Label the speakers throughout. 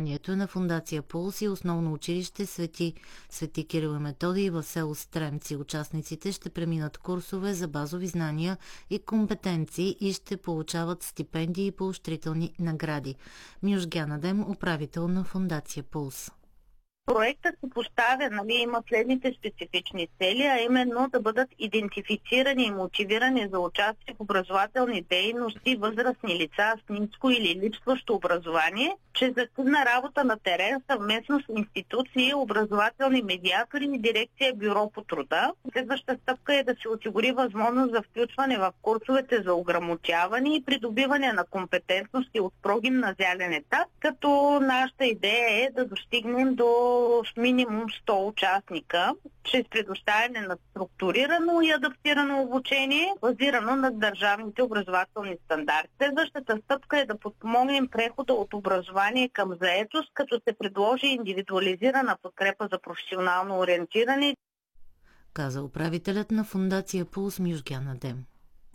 Speaker 1: Вниманието е на Фондация Пулс и Основно училище Свети Кирил и Методий в село Стремци. Участниците ще преминат курсове за базови знания и компетенции и ще получават стипендии и поощрителни награди. Мюжгян Адем, управител на Фондация Пулс.
Speaker 2: Проектът се поставя, има следните специфични цели, а именно да бъдат идентифицирани и мотивирани за участие в образователни дейности възрастни лица с ниско или липсващо образование, чрез активна работа на терен съвместно с институции, образователни медиатори и дирекция Бюро по труда. Следваща стъпка е да се осигури възможност за включване в курсовете за ограмотяване и придобиване на компетентности от прогимназиален етап, като нашата идея е да достигнем до минимум 100 участника, чрез предоставяне на структурирано и адаптирано обучение, базирано на държавните образователни стандарти. Следващата стъпка е да подпомогнем прехода от образование към заетост, като се предложи индивидуализирана подкрепа за професионално ориентиране,
Speaker 1: каза управителят на Фондация Пулс Мюжгян Адем.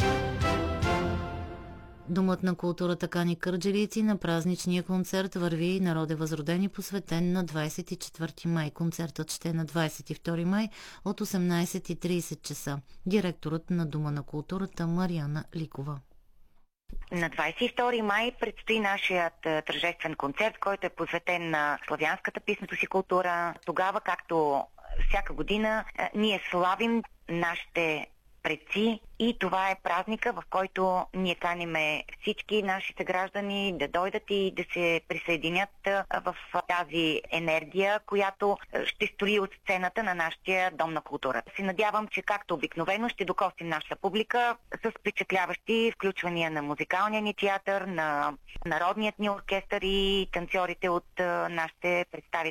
Speaker 1: Домът на културата кани кърджалийци на празничния концерт Върви народе възродени, посветен на 24 май. Концертът ще е на 22 май от 18:30 часа. Директорът на Дома на културата Мариана Ликова.
Speaker 3: На 22 май предстои нашият тържествен концерт, който е посветен на славянската писмето си култура. Тогава, както всяка година, ние славим нашите предци и това е празника, в който ние каниме всички наши съграждани да дойдат и да се присъединят в тази енергия, която ще строи от сцената на нашия Дом на култура. Се надявам, че както обикновено ще докосим нашата публика с впечатляващи включвания на музикалния ни театър, на народният ни оркестър и танцорите от нашите представители.